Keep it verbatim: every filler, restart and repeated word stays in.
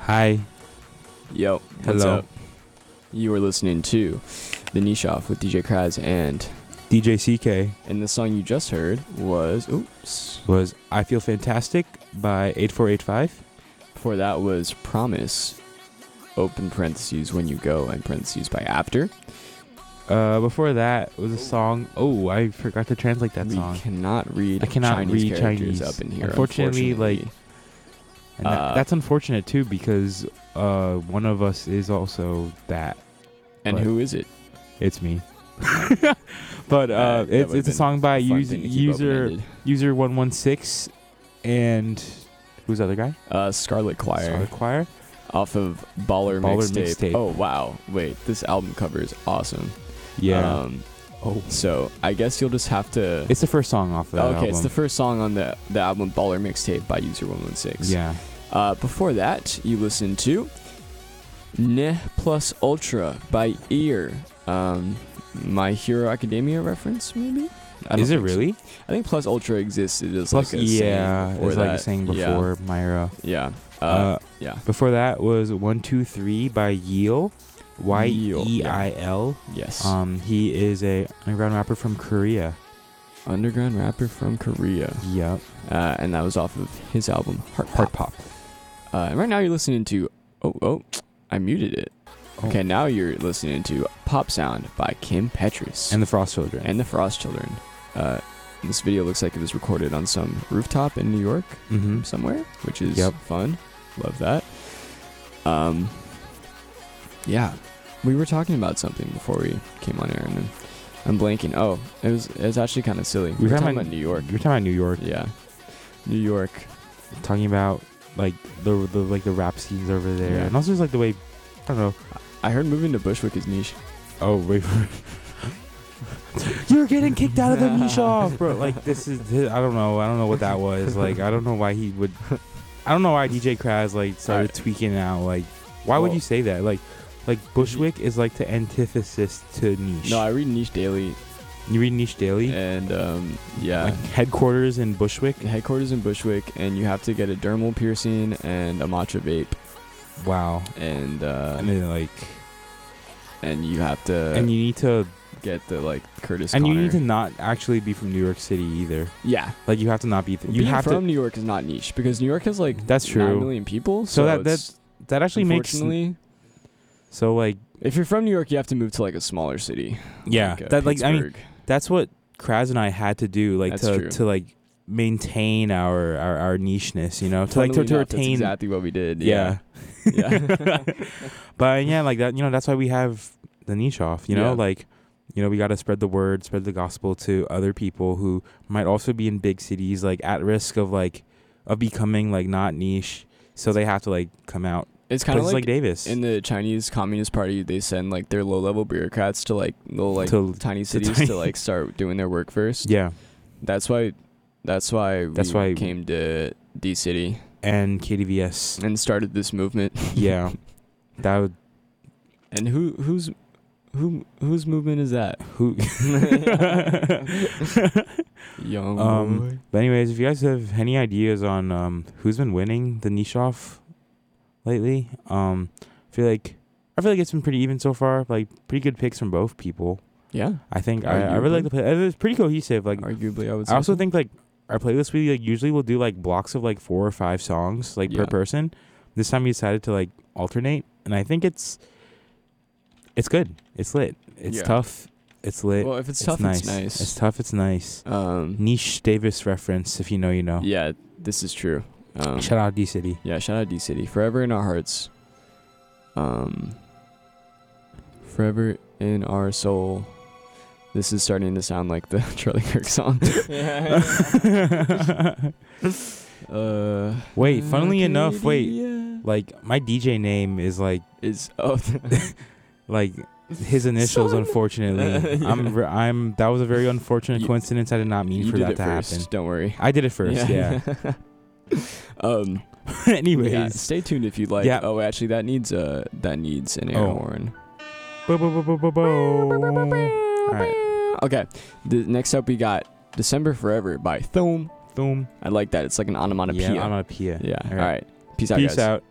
Hi. Yo, what's Hello. up? You are listening to The Niche Off with D J Kraz, and D J C K. and the song you just heard was, oops. Was I Feel Fantastic by eight four eight five. Before that was Promise, open parentheses, When You Go, and parentheses by After. Uh, before that was a song. Oh, I forgot to translate that we song. cannot read I cannot Chinese read characters Chinese. up in here, Unfortunately, unfortunately. like- And that, Uh, that's unfortunate too, because uh, one of us is also that. And but- who is it? It's me. But uh, Uh, that it's would've it's a been song by Fun user thing to keep user open-ended. user one one six, and who's the other guy? Uh, Scarlet Choir. Scarlet Choir. Off of Baller, Baller Mixtape. Mixtape. Oh, wow. Wait, this album cover is awesome. Yeah. Um, oh, so I guess you'll just have to... it's the first song off of that okay, album. it's the first song on the, the album Baller Mixtape by User one one six. Yeah. Uh, before that, you listened to Ne Plus Ultra by Ear. Um, My Hero Academia reference, maybe? I don't Is it think so. really? I think Plus Ultra exists. It is Plus, like a yeah, saying. Or it's like a that- saying yeah, before Myra. Yeah. Uh, Uh, yeah. Before that was one two three by Yeel, Y Yeel, E I L. Yes. Um, he is a underground rapper from Korea. Underground rapper from Korea. Yep. Uh, and that was off of his album Heart Heart Pop. Pop. Uh, and right now you're listening to... Oh, oh, I muted it. Oh. Okay, now you're listening to Pop Sound by Kim Petras. And the Frost Children. and the Frost Children. Uh, this video looks like it was recorded on some rooftop in New York mm-hmm. somewhere, which is Yep. fun. Love that. Um, yeah, we were talking about something before we came on air, and then I'm blanking. Oh, it was it was actually kind of silly. We were talking about New York. You're talking about New York. Yeah, New York. Talking about like the the like the rap scenes over there, Yeah. and also just like the way I don't know. I heard moving to Bushwick is niche. Oh wait. You're getting kicked out of the niche off, bro. Like this is I don't know. I don't know what that was. Like I don't know why he would. I don't know why D J Kraz like started Alright. tweaking out. Like why would Well- you say that? Like like Bushwick is like the antithesis to niche. No, I read Niche Daily, You read Niche Daily? and um, yeah. Like headquarters in Bushwick? Headquarters in Bushwick, and you have to get a dermal piercing and a matcha vape, Wow. and uh, And then like and you have to and you need to get the like Curtis and you Connor. need to not actually be from New York City either. yeah. Like you have to not be th- you Being have from to New York is not niche because New York has like That's true. nine million people. So So, that- that it's- that actually makes unfortunately, so like if you're from New York, you have to move to like a smaller city. yeah, like, uh, that like I mean Pittsburgh. that's what Kraz and I had to do, like That's to true. to like maintain our our, our nicheness, you know, to like to, Funnily to enough, that's retain. exactly what we did. Yeah. Yeah. yeah. But yeah, like that, you know, that's why we have the niche off. You know, Yeah. like you know, we got to spread the word, spread the gospel to other people who might also be in big cities, like at risk of like of becoming like not niche, so they have to like come out. It's kind of Places like, like Davis. in the Chinese Communist Party, they send like their low-level bureaucrats to like little like To- tiny to cities tiny- to like start doing their work first. Yeah, That's why. That's why. That's we why- came to D City and K D V S. and started this movement. Yeah, that would And who who's who whose movement is that? who. Young Um, boy. But anyways, if you guys have any ideas on um, who's been winning the niche off lately, um, I feel like I feel like it's been pretty even so far. Like pretty good picks from both people. Yeah. I think I, I really like the play. It's pretty cohesive. Like Arguably, I would say. I also so. think like our playlist we like usually will do like blocks of like four or five songs like per Yeah. person. This time we decided to like alternate, and I think it's it's good. It's lit. It's Yeah. tough. It's lit. Well, if it's, it's tough, nice. it's nice. It's tough. It's nice. Um. Niche Davis reference. If you know, you know. Yeah, this is true. Um, Shout out D City. Yeah, shout out D City. Forever in our hearts. Um. Forever in our soul. This is starting to sound like the Charlie Kirk song. uh. Wait, funnily enough, wait. Arcadia Like my D J name is like Is oh. like his initials. Son. Unfortunately, Yeah. I'm ver- I'm. That was a very unfortunate You- coincidence. I did not mean you for did that it to first. happen. Don't worry. I did it first. Yeah. um. Anyways, Yeah, stay tuned if you'd like. Yeah. Oh, actually, that needs a that needs an air Oh. horn. Bo- bo- bo- bo- bo- bo. All right. Okay. The next up we got December Forever by Thome. Boom. I like that. It's like an onomatopoeia. Yeah, onomatopoeia. Yeah. All All right. right. Peace out, Peace guys. out.